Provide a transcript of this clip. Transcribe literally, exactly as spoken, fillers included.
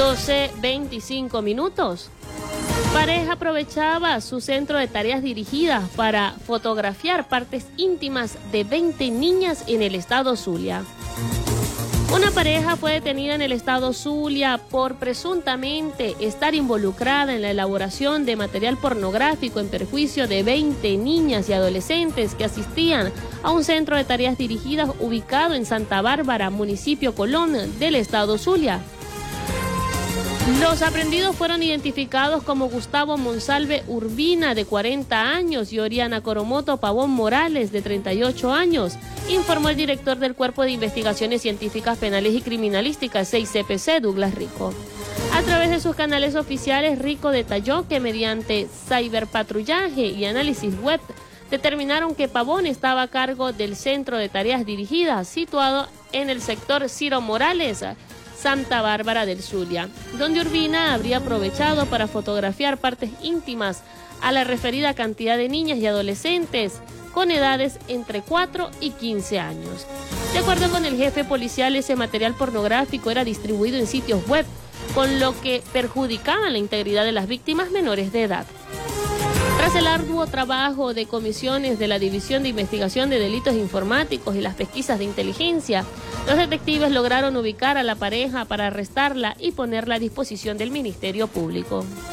doce veinticinco minutos. Pareja aprovechaba su centro de tareas dirigidas para fotografiar partes íntimas de veinte niñas en el estado Zulia. Una pareja fue detenida en el estado Zulia por presuntamente estar involucrada en la elaboración de material pornográfico en perjuicio de veinte niñas y adolescentes que asistían a un centro de tareas dirigidas ubicado en Santa Bárbara, municipio Colón del estado Zulia. Los aprendidos fueron identificados como Gustavo Monsalve Urbina, de cuarenta años, y Oriana Coromoto Pavón Morales, de treinta y ocho años, informó el director del Cuerpo de Investigaciones Científicas Penales y Criminalísticas, seis C P C, Douglas Rico. A través de sus canales oficiales, Rico detalló que mediante ciberpatrullaje y análisis web, determinaron que Pavón estaba a cargo del Centro de Tareas Dirigidas, situado en el sector Ciro Morales, Santa Bárbara del Zulia, donde Urbina habría aprovechado para fotografiar partes íntimas a la referida cantidad de niñas y adolescentes con edades entre cuatro y quince años. De acuerdo con el jefe policial, ese material pornográfico era distribuido en sitios web, con lo que perjudicaba la integridad de las víctimas menores de edad. Tras el arduo trabajo de comisiones de la División de Investigación de Delitos Informáticos y las pesquisas de inteligencia, los detectives lograron ubicar a la pareja para arrestarla y ponerla a disposición del Ministerio Público.